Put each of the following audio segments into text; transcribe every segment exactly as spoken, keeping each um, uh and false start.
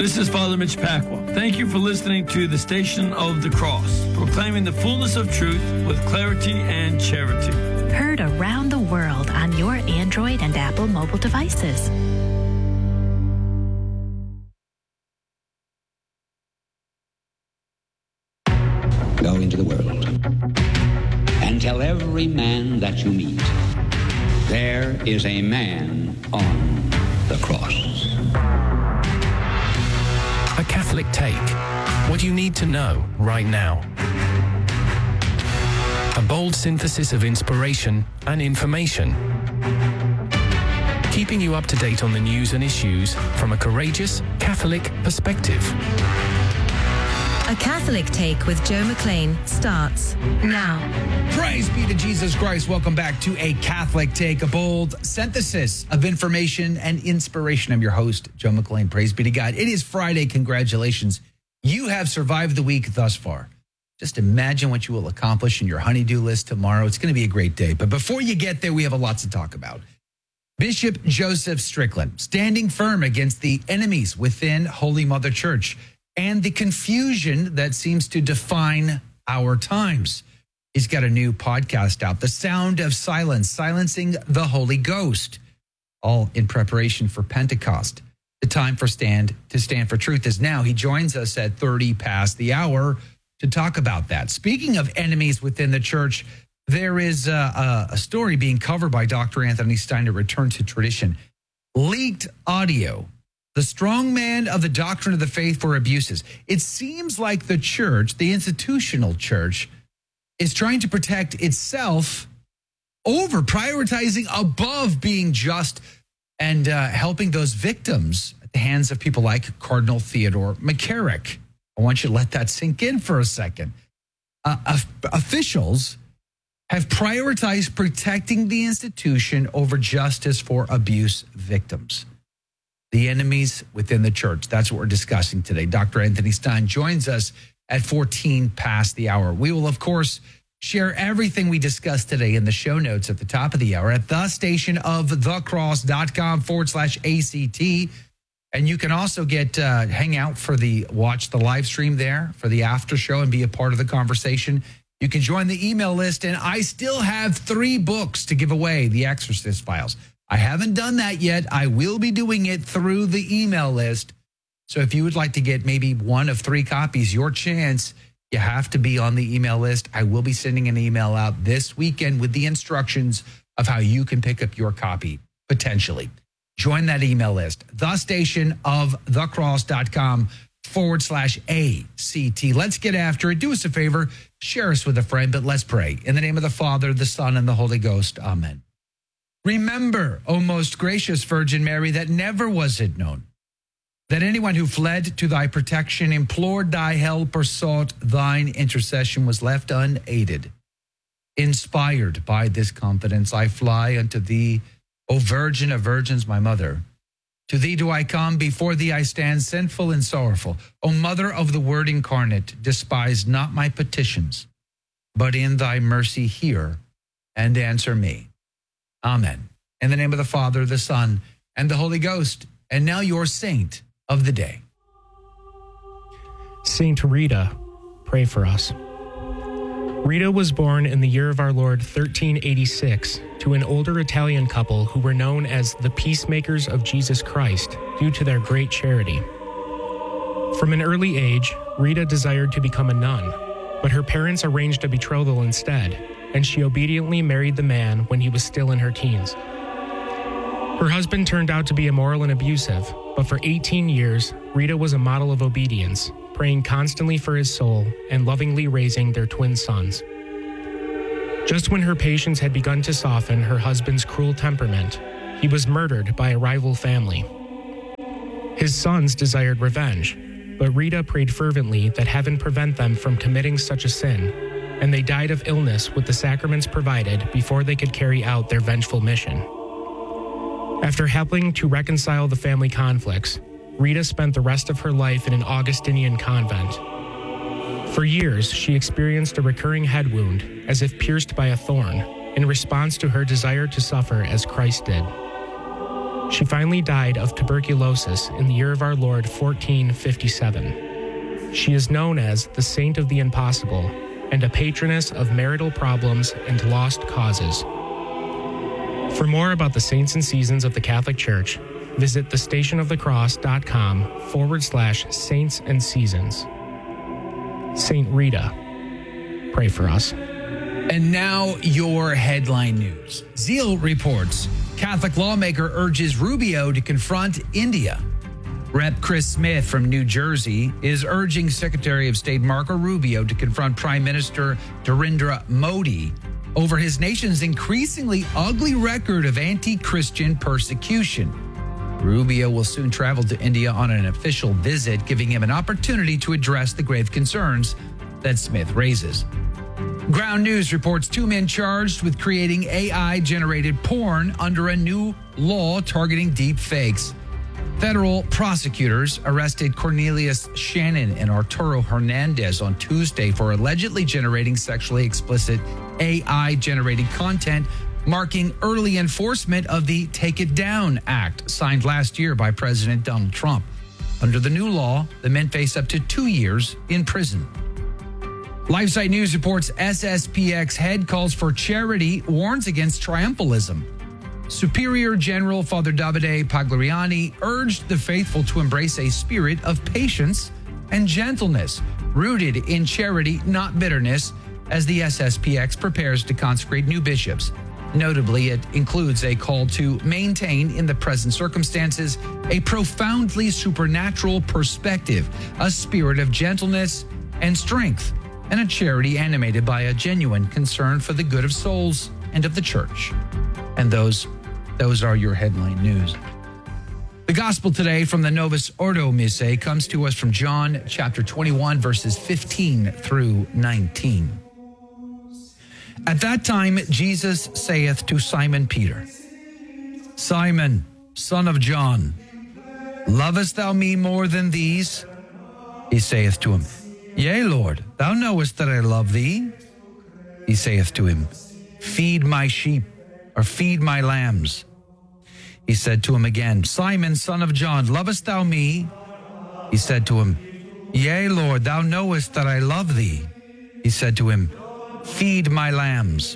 This is Father Mitch Pacwa. Thank you for listening to the Station of the Cross, proclaiming the fullness of truth with clarity and charity. Heard around the world on your Android and Apple mobile devices. Go into the world and tell every man that you meet, there is a man on the cross. A Catholic Take. What you need to know right now. A bold synthesis of inspiration and information. Keeping you up to date on the news and issues from a courageous Catholic perspective. A Catholic Take with Joe McLean starts now. Praise be to Jesus Christ. Welcome back to A Catholic Take, a bold synthesis of information and inspiration. I'm your host, Joe McLean. Praise be to God. It is Friday. Congratulations. You have survived the week thus far. Just imagine what you will accomplish in your honey-do list tomorrow. It's going to be a great day. But before you get there, we have a lot to talk about. Bishop Joseph Strickland standing firm against the enemies within Holy Mother Church and the confusion that seems to define our times. He's got a new podcast out, The Sound of Silence, Silencing the Holy Ghost, all in preparation for Pentecost. The time for stand to stand for truth is now. He joins us at thirty past the hour to talk about that. Speaking of enemies within the church, there is a, a story being covered by Doctor Anthony Stein at Return to Tradition. Leaked audio. The strong man of the doctrine of the faith for abuses. It seems like the church, the institutional church, is trying to protect itself over prioritizing above being just and uh, helping those victims at the hands of people like Cardinal Theodore McCarrick. I want you to let that sink in for a second. Uh, officials have prioritized protecting the institution over justice for abuse victims. The enemies within the church. That's what we're discussing today. Doctor Anthony Stein joins us at fourteen past the hour. We will, of course, share everything we discussed today in the show notes at the top of the hour at the station of thecross.com forward slash ACT. And you can also get, uh, hang out for the, watch the live stream there for the after show and be a part of the conversation. You can join the email list. And I still have three books to give away, The Exorcist Files. I haven't done that yet. I will be doing it through the email list. So if you would like to get maybe one of three copies, your chance, you have to be on the email list. I will be sending an email out this weekend with the instructions of how you can pick up your copy, potentially. Join that email list. The station of thecross.com forward slash ACT. Let's get after it. Do us a favor. Share us with a friend, but let's pray. In the name of the Father, the Son, and the Holy Ghost. Amen. Remember, O most gracious Virgin Mary, that never was it known that anyone who fled to thy protection, implored thy help, or sought thine intercession was left unaided. Inspired by this confidence, I fly unto thee, O Virgin of Virgins, my mother. To thee do I come, before thee I stand sinful and sorrowful. O Mother of the Word incarnate, despise not my petitions, but in thy mercy hear and answer me. Amen. In the name of the Father, the Son, and the Holy Ghost. And now your saint of the day. Saint Rita, pray for us. Rita was born in the year of our Lord thirteen eighty-six to an older Italian couple who were known as the Peacemakers of Jesus Christ due to their great charity. From an early age, Rita desired to become a nun, but her parents arranged a betrothal instead, and she obediently married the man when he was still in her teens. Her husband turned out to be immoral and abusive, but for eighteen years, Rita was a model of obedience, praying constantly for his soul and lovingly raising their twin sons. Just when her patience had begun to soften her husband's cruel temperament, he was murdered by a rival family. His sons desired revenge, but Rita prayed fervently that heaven prevent them from committing such a sin, and they died of illness with the sacraments provided before they could carry out their vengeful mission. After helping to reconcile the family conflicts, Rita spent the rest of her life in an Augustinian convent. For years, she experienced a recurring head wound, as if pierced by a thorn, in response to her desire to suffer as Christ did. She finally died of tuberculosis in the year of our Lord fourteen fifty-seven. She is known as the Saint of the Impossible and a patroness of marital problems and lost causes. For more about the saints and seasons of the Catholic Church, visit thestationofthecross.com forward slash saints and seasons. Saint Rita, pray for us. And now your headline news. Zeal reports Catholic lawmaker urges Rubio to confront India. Representative Chris Smith from New Jersey is urging Secretary of State Marco Rubio to confront Prime Minister Narendra Modi over his nation's increasingly ugly record of anti-Christian persecution. Rubio will soon travel to India on an official visit, giving him an opportunity to address the grave concerns that Smith raises. Ground News reports two men charged with creating A I-generated porn under a new law targeting deep fakes. Federal prosecutors arrested Cornelius Shannon and Arturo Hernandez on Tuesday for allegedly generating sexually explicit A I-generated content, marking early enforcement of the Take It Down Act signed last year by President Donald Trump. Under the new law, the men face up to two years in prison. LifeSite News reports S S P X head calls for charity, warns against triumphalism. Superior General Father Davide Pagliariani urged the faithful to embrace a spirit of patience and gentleness, rooted in charity, not bitterness, as the S S P X prepares to consecrate new bishops. Notably, it includes a call to maintain, in the present circumstances, a profoundly supernatural perspective, a spirit of gentleness and strength, and a charity animated by a genuine concern for the good of souls and of the church. And those, those are your headline news. The gospel today from the Novus Ordo Missae comes to us from John chapter twenty-one, verses fifteen through nineteen. At that time, Jesus saith to Simon Peter, Simon, son of John, lovest thou me more than these? He saith to him, Yea, Lord, thou knowest that I love thee. He saith to him, Feed my sheep, or feed my lambs. He said to him again, Simon, son of John, lovest thou me? He said to him, Yea, Lord, thou knowest that I love thee. He said to him, Feed my lambs.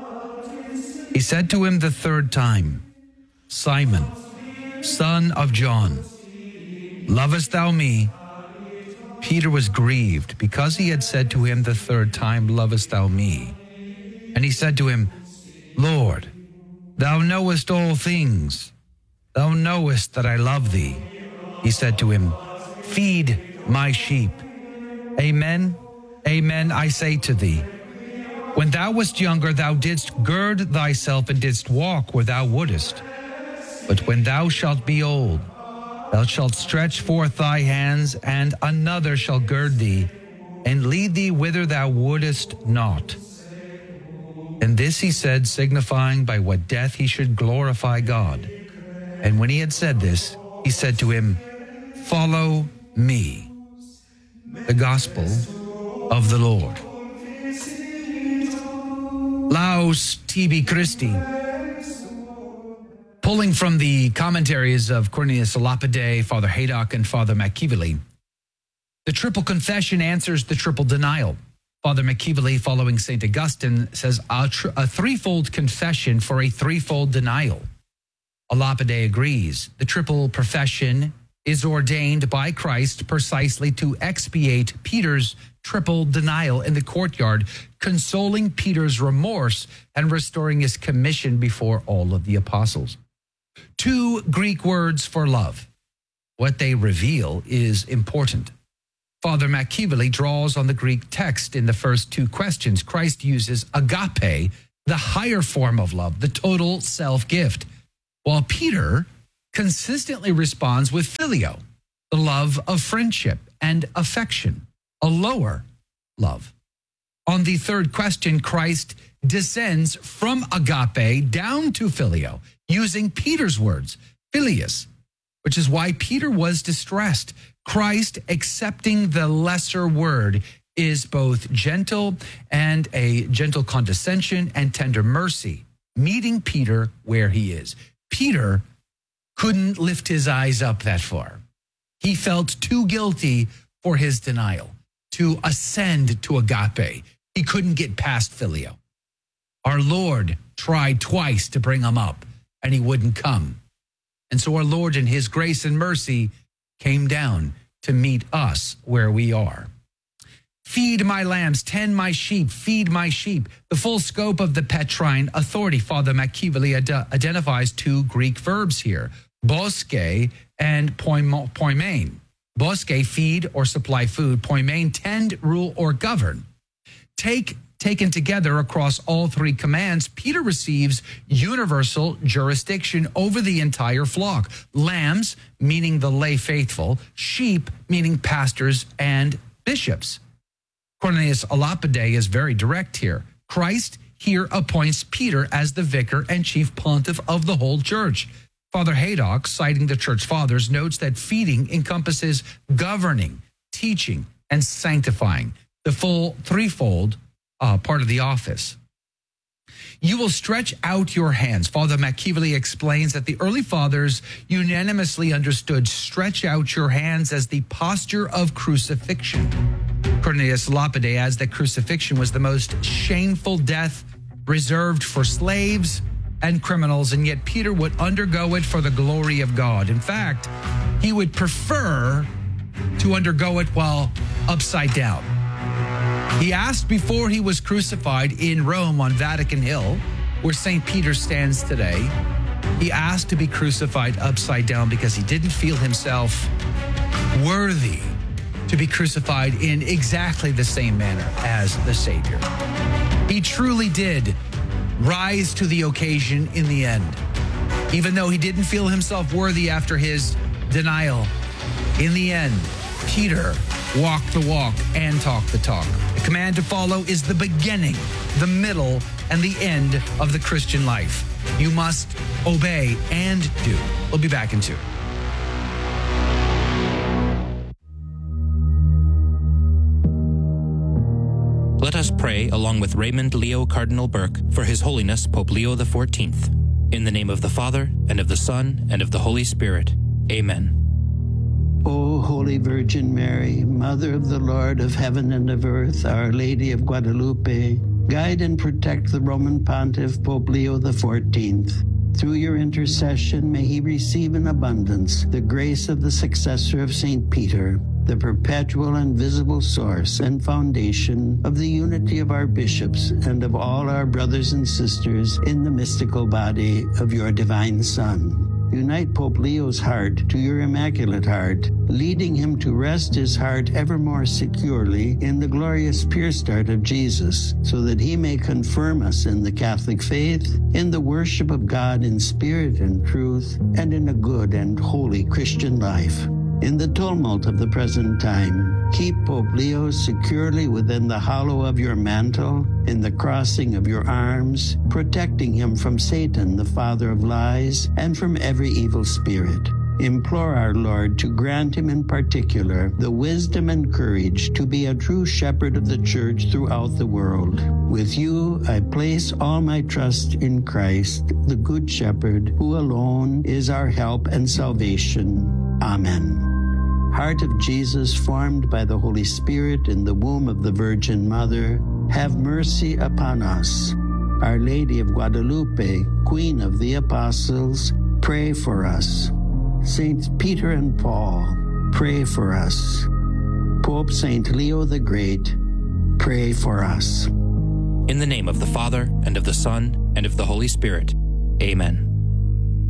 He said to him the third time, Simon, son of John, lovest thou me? Peter was grieved because he had said to him the third time, Lovest thou me? And he said to him, Lord, thou knowest all things. Thou knowest that I love thee. He said to him, Feed my sheep. Amen, amen, I say to thee, when thou wast younger, thou didst gird thyself and didst walk where thou wouldest. But when thou shalt be old, thou shalt stretch forth thy hands, and another shall gird thee, and lead thee whither thou wouldest not. And this he said, signifying by what death he should glorify God. And when he had said this, he said to him, Follow me. The Gospel of the Lord. Laus tibi Christi. Pulling from the commentaries of Cornelius a Lapide, Father Haydock, and Father McKeevely, the triple confession answers the triple denial. Father McKeevely, following Saint Augustine, says a, tr- a threefold confession for a threefold denial. A Lapide agrees. The triple profession is ordained by Christ precisely to expiate Peter's triple denial in the courtyard, consoling Peter's remorse and restoring his commission before all of the apostles. Two Greek words for love. What they reveal is important. Father McKeevely draws on the Greek text in the first two questions. Christ uses agape, the higher form of love, the total self-gift, while Peter consistently responds with phileo, the love of friendship and affection, a lower love. On the third question, Christ descends from agape down to phileo, using Peter's words, phileus, which is why Peter was distressed. Christ, accepting the lesser word, is both gentle and a gentle condescension and tender mercy, meeting Peter where he is. Peter couldn't lift his eyes up that far. He felt too guilty for his denial to ascend to agape. He couldn't get past filio. Our Lord tried twice to bring him up, and he wouldn't come. And so our Lord, in his grace and mercy, came down to meet us where we are. Feed my lambs, tend my sheep, feed my sheep. The full scope of the Petrine authority, Father McKeevely ad- identifies two Greek verbs here, boske and poimen. Boske, feed or supply food. Poimen, tend, rule, or govern. Take Taken together across all three commands, Peter receives universal jurisdiction over the entire flock. Lambs, meaning the lay faithful. Sheep, meaning pastors and bishops. Cornelius a Lapide is very direct here. Christ here appoints Peter as the vicar and chief pontiff of the whole church. Father Haydock, citing the church fathers, notes that feeding encompasses governing, teaching, and sanctifying, the full threefold uh, part of the office. You will stretch out your hands. Father McKeevely explains that the early fathers unanimously understood stretch out your hands as the posture of crucifixion. Cornelius Lapide adds that crucifixion was the most shameful death reserved for slaves and criminals, and yet Peter would undergo it for the glory of God. In fact, he would prefer to undergo it while upside down. He asked before he was crucified in Rome on Vatican Hill, where Saint Peter stands today. He asked to be crucified upside down because he didn't feel himself worthy to be crucified in exactly the same manner as the Savior. He truly did rise to the occasion in the end. Even though he didn't feel himself worthy after his denial, in the end, Peter walked the walk and talked the talk. The command to follow is the beginning, the middle, and the end of the Christian life. You must obey and do. We'll be back in two. Let us pray along with Raymond Leo Cardinal Burke for His Holiness Pope Leo the fourteenth. In the name of the Father, and of the Son, and of the Holy Spirit. Amen. O Holy Virgin Mary, Mother of the Lord of heaven and of earth, Our Lady of Guadalupe, guide and protect the Roman Pontiff Pope Leo the fourteenth. Through your intercession, may he receive in abundance the grace of the successor of Saint Peter, the perpetual and visible source and foundation of the unity of our bishops and of all our brothers and sisters in the mystical body of your divine Son. Unite Pope Leo's heart to your Immaculate Heart, leading him to rest his heart ever more securely in the glorious pure start of Jesus, so that he may confirm us in the Catholic faith, in the worship of God in spirit and truth, and in a good and holy Christian life. In the tumult of the present time, keep Pope Leo securely within the hollow of your mantle, in the crossing of your arms, protecting him from Satan, the father of lies, and from every evil spirit. Implore our Lord to grant him in particular the wisdom and courage to be a true shepherd of the church throughout the world. With you, I place all my trust in Christ, the Good Shepherd, who alone is our help and salvation. Amen. Heart of Jesus, formed by the Holy Spirit in the womb of the Virgin Mother, have mercy upon us. Our Lady of Guadalupe, Queen of the Apostles, pray for us. Saints Peter and Paul, pray for us. Pope Saint Leo the Great, pray for us. In the name of the Father, and of the Son, and of the Holy Spirit. Amen.